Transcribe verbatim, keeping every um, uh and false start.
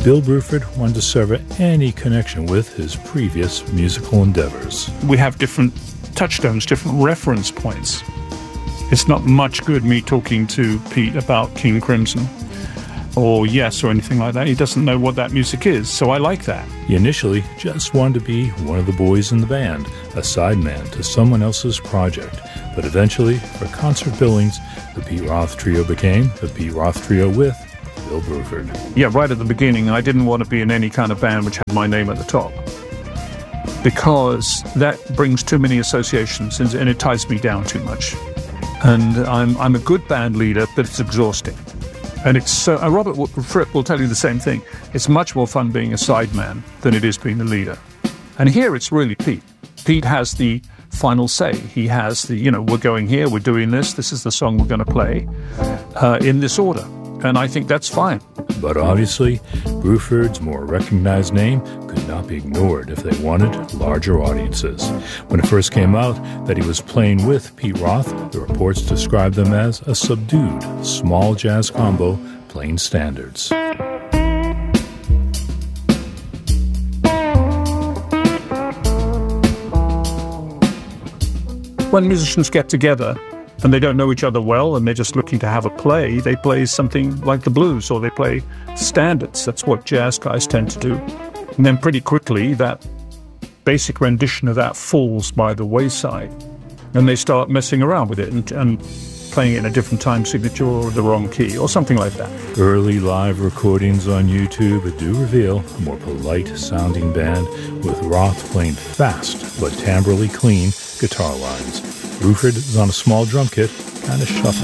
Bill Bruford wanted to sever any connection with his previous musical endeavors. We have different touchstones, different reference points. It's not much good me talking to Pete about King Crimson or Yes or anything like that. He doesn't know what that music is, so I like that. He initially just wanted to be one of the boys in the band, a sideman to someone else's project. But eventually, for concert billings, the Pete Roth Trio became the Pete Roth Trio with Bill Bruford. Yeah, right at the beginning, I didn't want to be in any kind of band which had my name at the top, because that brings too many associations and, and it ties me down too much. And I'm I'm a good band leader, but it's exhausting. And it's so, uh, Robert Fripp will tell you the same thing. It's much more fun being a sideman than it is being the leader. And here it's really Pete. Pete has the final say. He has the, you know, we're going here, we're doing this, this is the song we're going to play uh, in this order. And I think that's fine. But obviously, Bruford's more recognized name could not be ignored if they wanted larger audiences. When it first came out that he was playing with Pete Roth, the reports described them as a subdued, small jazz combo playing standards. When musicians get together and they don't know each other well and they're just looking to have a play, they play something like the blues or they play standards. That's what jazz guys tend to do. And then pretty quickly that basic rendition of that falls by the wayside and they start messing around with it and, and playing it in a different time signature or the wrong key or something like that. Early live recordings on YouTube do reveal a more polite sounding band with Roth playing fast but timbrally clean guitar lines. Bruford is on a small drum kit, kind of shuffling.